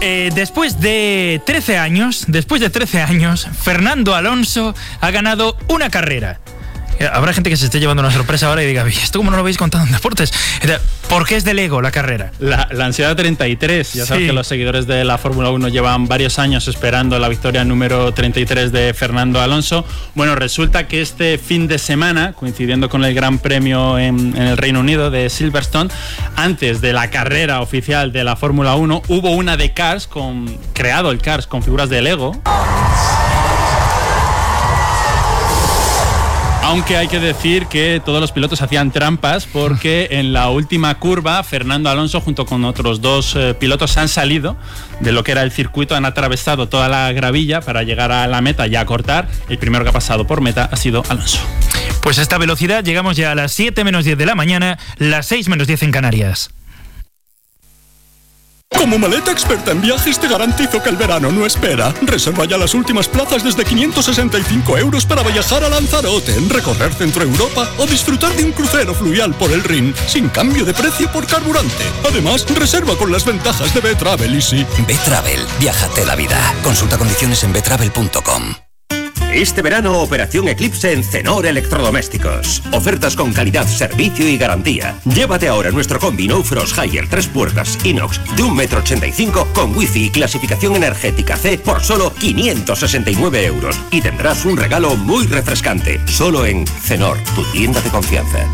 Después de 13 años, Fernando Alonso ha ganado una carrera. Habrá gente que se esté llevando una sorpresa ahora y diga, ¿esto cómo no lo habéis contado en deportes? ¿Por qué es de Lego la carrera? La ansiedad 33, ya sabes que los seguidores de la Fórmula 1 llevan varios años esperando la victoria número 33 de Fernando Alonso. Bueno, resulta que este fin de semana, coincidiendo con el Gran Premio en el Reino Unido de Silverstone, antes de la carrera oficial de la Fórmula 1, hubo una de Cars, creado el Cars con figuras de Lego. Aunque hay que decir que todos los pilotos hacían trampas porque en la última curva Fernando Alonso junto con otros dos pilotos han salido de lo que era el circuito, han atravesado toda la gravilla para llegar a la meta y a cortar. El primero que ha pasado por meta ha sido Alonso. Pues a esta velocidad llegamos ya a las 7 menos 10 de la mañana, las 6 menos 10 en Canarias. Como Maleta Experta en Viajes te garantizo que el verano no espera. Reserva ya las últimas plazas desde 565 € para viajar a Lanzarote, recorrer Centro Europa o disfrutar de un crucero fluvial por el Rin, sin cambio de precio por carburante. Además, reserva con las ventajas de B-Travel Easy. B-Travel, viájate la vida. Consulta condiciones en btravel.com. Este verano, Operación Eclipse en Cenor Electrodomésticos. Ofertas con calidad, servicio y garantía. Llévate ahora nuestro combi No Frost Higher 3 puertas inox de 1,85 m con wifi y clasificación energética C por solo 569 €. Y tendrás un regalo muy refrescante. Solo en Cenor, tu tienda de confianza.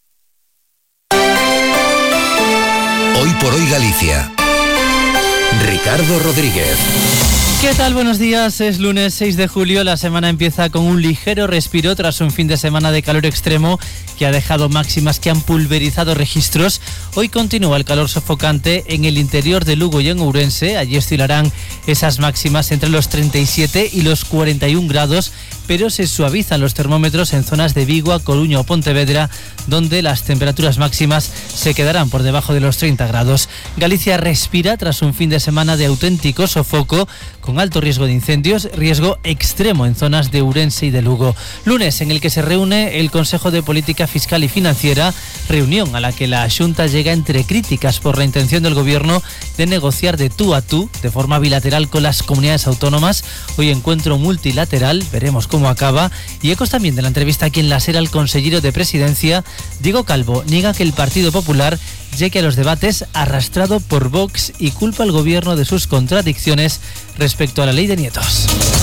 Hoy por hoy Galicia. Ricardo Rodríguez. ¿Qué tal? Buenos días. Es lunes 6 de julio. La semana empieza con un ligero respiro tras un fin de semana de calor extremo que ha dejado máximas que han pulverizado registros. Hoy continúa el calor sofocante en el interior de Lugo y en Ourense. Allí oscilarán esas máximas entre los 37 y los 41 grados, pero se suavizan los termómetros en zonas de Vigo, A Coruña o Pontevedra, donde las temperaturas máximas se quedarán por debajo de los 30 grados. Galicia respira tras un fin de semana de auténtico sofoco, con alto riesgo de incendios, riesgo extremo en zonas de Ourense y de Lugo. Lunes en el que se reúne el Consejo de Política Fiscal y Financiera, reunión a la que la Xunta llega entre críticas por la intención del Gobierno de negociar de tú a tú, de forma bilateral con las comunidades autónomas. Hoy encuentro multilateral, veremos cómo acaba. Y ecos también de la entrevista aquí en La Sera al consellero de Presidencia, Diego Calvo, niega que el Partido Popular llegue a los debates arrastrado por Vox y culpa al Gobierno de sus contradicciones respecto a la ley de nietos.